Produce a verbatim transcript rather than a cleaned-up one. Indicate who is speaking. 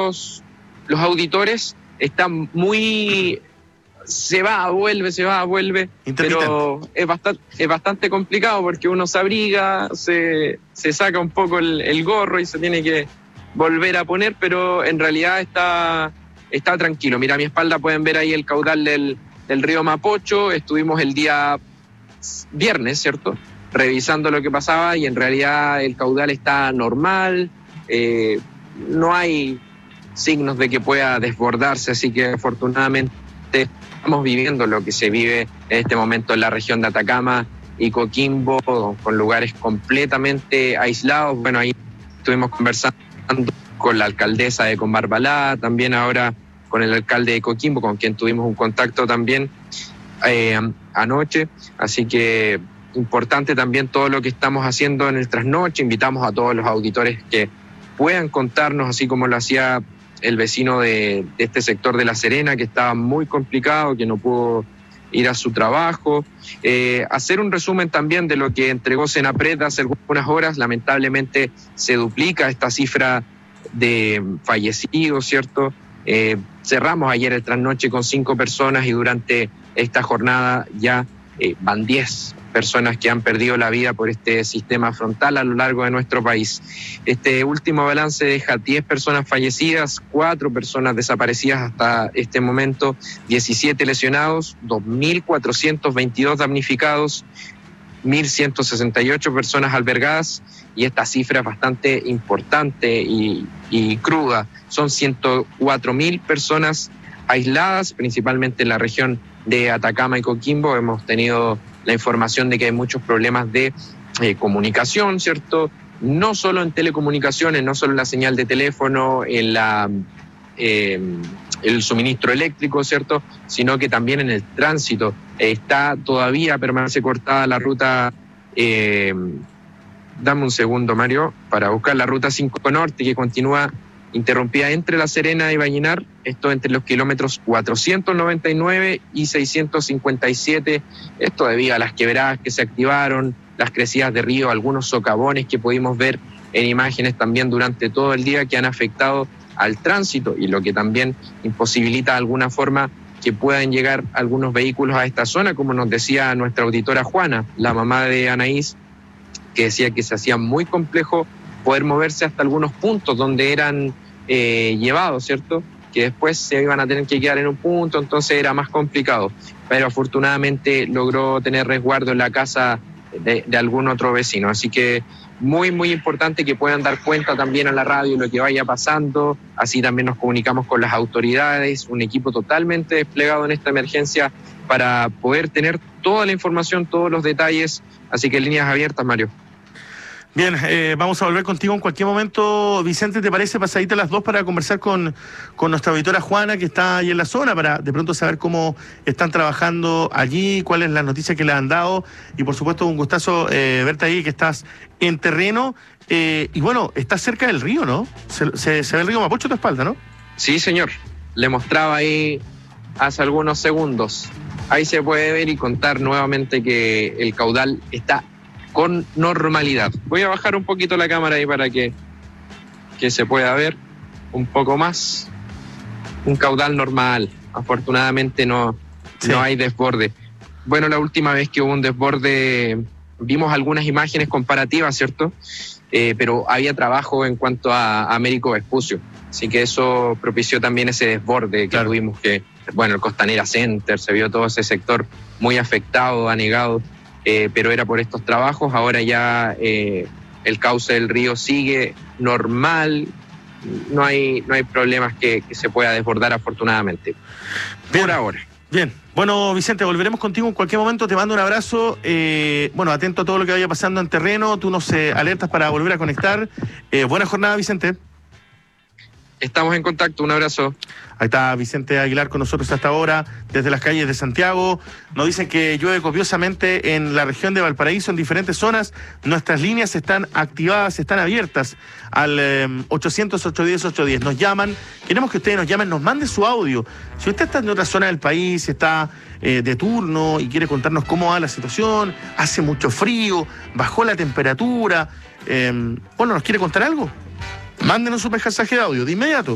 Speaker 1: los, los auditores está muy... se va, vuelve, se va, vuelve, pero es bastante, es bastante complicado porque uno se abriga, se, se saca un poco el, el gorro y se tiene que volver a poner, pero en realidad está, está tranquilo. Mira, a mi espalda pueden ver ahí el caudal del, del río Mapocho. Estuvimos el día viernes, ¿cierto?, revisando lo que pasaba y en realidad el caudal está normal, eh, no hay signos de que pueda desbordarse, así que afortunadamente estamos viviendo lo que se vive en este momento en la región de Atacama y Coquimbo, con lugares completamente aislados. Bueno, ahí estuvimos conversando con la alcaldesa de Combarbalá, también ahora con el alcalde de Coquimbo, con quien tuvimos un contacto también eh, anoche. Así que importante también todo lo que estamos haciendo en el trasnoche. Invitamos a todos los auditores que puedan contarnos, así como lo hacía el vecino de, de este sector de La Serena, que estaba muy complicado, que no pudo ir a su trabajo. Eh, hacer un resumen también de lo que entregó Senapred hace algunas horas. Lamentablemente se duplica esta cifra de fallecidos, ¿cierto? Eh, cerramos ayer el trasnoche con cinco personas y durante esta jornada ya eh, van diez personas que han perdido la vida por este sistema frontal a lo largo de nuestro país. Este último balance deja diez personas fallecidas, cuatro personas desaparecidas hasta este momento, diecisiete lesionados, dos mil cuatrocientos veintidós damnificados, mil ciento sesenta y ocho personas albergadas, y esta cifra es bastante importante y, y cruda. Son ciento cuatro mil personas aisladas, principalmente en la región de Atacama y Coquimbo. Hemos tenido la información de que hay muchos problemas de eh, comunicación, ¿cierto? No solo en telecomunicaciones, no solo en la señal de teléfono, en la, eh, el suministro eléctrico, ¿cierto?, sino que también en el tránsito. Está todavía, permanece cortada la ruta, eh, dame un segundo, Mario, para buscar la ruta cinco Norte, que continúa interrumpida entre La Serena y Vallenar, esto entre los kilómetros cuatrocientos noventa y nueve y seiscientos cincuenta y siete, esto debido a las quebradas que se activaron, las crecidas de río, algunos socavones que pudimos ver en imágenes también durante todo el día que han afectado al tránsito y lo que también imposibilita de alguna forma que puedan llegar algunos vehículos a esta zona, como nos decía nuestra auditora Juana, la mamá de Anaís, que decía que se hacía muy complejo poder moverse hasta algunos puntos donde eran eh, llevados, ¿cierto?, que después se iban a tener que quedar en un punto, entonces era más complicado. Pero afortunadamente logró tener resguardo en la casa de, de algún otro vecino. Así que muy, muy importante que puedan dar cuenta también a la radio lo que vaya pasando. Así también nos comunicamos con las autoridades, un equipo totalmente desplegado en esta emergencia para poder tener toda la información, todos los detalles. Así que líneas abiertas, Mario.
Speaker 2: Bien, eh, vamos a volver contigo en cualquier momento. Vicente, ¿te parece pasadita a las dos para conversar con, con nuestra auditora Juana, que está ahí en la zona, para de pronto saber cómo están trabajando allí, cuáles las noticias que le han dado? Y por supuesto, un gustazo eh, verte ahí, que estás en terreno. Eh, y bueno, estás cerca del río, ¿no? Se, se, se ve el río Mapocho a tu espalda, ¿no?
Speaker 1: Sí, señor. Le mostraba ahí hace algunos segundos. Ahí se puede ver y contar nuevamente que el caudal está con normalidad. Voy a bajar un poquito la cámara ahí para que, que se pueda ver un poco más. Un caudal normal. Afortunadamente no, sí. no hay desborde. Bueno, la última vez que hubo un desborde vimos algunas imágenes comparativas, ¿cierto? Eh, pero había trabajo en cuanto a Américo Vespucio. Así que eso propició también ese desborde que claro. tuvimos que, bueno, el Costanera Center, se vio todo ese sector muy afectado, anegado. Eh, pero era por estos trabajos. Ahora ya eh, el cauce del río sigue normal, no hay, no hay problemas que, que se pueda desbordar afortunadamente. Bien. Por ahora.
Speaker 2: Bien, bueno, Vicente, volveremos contigo en cualquier momento, te mando un abrazo, eh, bueno, atento a todo lo que vaya pasando en terreno, tú nos eh, alertas para volver a conectar. Eh, buena jornada, Vicente.
Speaker 1: Estamos en contacto, un abrazo.
Speaker 2: Ahí está Vicente Aguilar con nosotros hasta ahora, desde las calles de Santiago. Nos dicen que llueve copiosamente en la región de Valparaíso, en diferentes zonas. Nuestras líneas están activadas, están abiertas al eh, ochocientos, ochocientos diez, ochocientos diez. Nos llaman, queremos que ustedes nos llamen, nos manden su audio. Si usted está en otra zona del país, si está eh, de turno y quiere contarnos cómo va la situación, hace mucho frío, bajó la temperatura, eh, bueno, ¿nos quiere contar algo? Mándenos un mensaje de audio de inmediato.